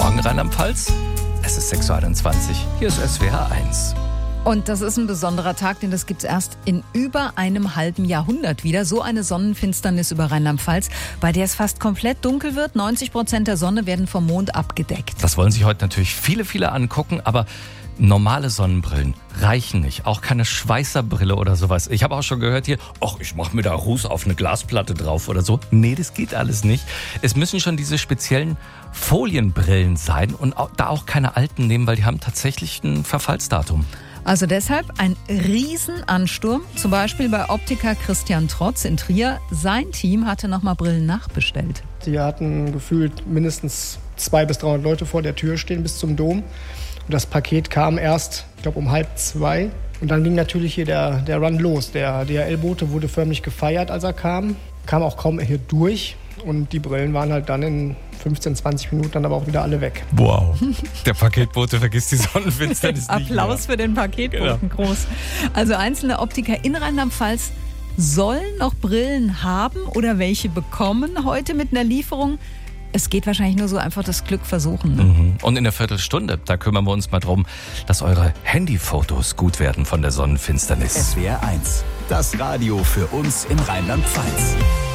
Morgen, Rheinland-Pfalz. Es ist 6.21 Uhr. Hier ist SWR 1. Und das ist ein besonderer Tag, denn das gibt es erst in über einem halben Jahrhundert wieder. So eine Sonnenfinsternis über Rheinland-Pfalz, bei der es fast komplett dunkel wird. 90% der Sonne werden vom Mond abgedeckt. Das wollen sich heute natürlich viele angucken, aber normale Sonnenbrillen reichen nicht. Auch keine Schweißerbrille oder sowas. Ich habe auch schon gehört hier, ich mache mir da Ruß auf eine Glasplatte drauf oder so. Nee, das geht alles nicht. Es müssen schon diese speziellen Folienbrillen sein und da auch keine alten nehmen, weil die haben tatsächlich ein Verfallsdatum. Also deshalb ein Riesenansturm, zum Beispiel bei Optiker Christian Trotz in Trier. Sein Team hatte nochmal Brillen nachbestellt. Die hatten gefühlt mindestens 200 bis 300 Leute vor der Tür stehen bis zum Dom. Und das Paket kam erst, ich glaube, um 1:30. Und dann ging natürlich hier der Run los. Der DHL-Bote wurde förmlich gefeiert, als er kam. Kam auch kaum hier durch. Und die Brillen waren halt dann in 15, 20 Minuten dann aber auch wieder alle weg. Wow, der Paketbote vergisst die Sonnenfinsternis nicht mehr. Applaus für den Paketboten, groß. Also einzelne Optiker in Rheinland-Pfalz sollen noch Brillen haben oder welche bekommen heute mit einer Lieferung. Es geht wahrscheinlich nur so einfach das Glück versuchen. Ne? Und in der Viertelstunde, da kümmern wir uns mal drum, dass eure Handyfotos gut werden von der Sonnenfinsternis. SWR 1, das Radio für uns in Rheinland-Pfalz.